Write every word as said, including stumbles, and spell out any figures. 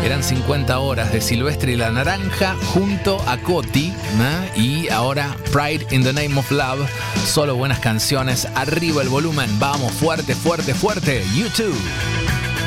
Eran cincuenta horas de Silvestre y la Naranja junto a Coti, ¿eh? Y ahora Pride in the Name of Love. Solo buenas canciones. Arriba el volumen. Vamos, fuerte, fuerte, fuerte. YouTube.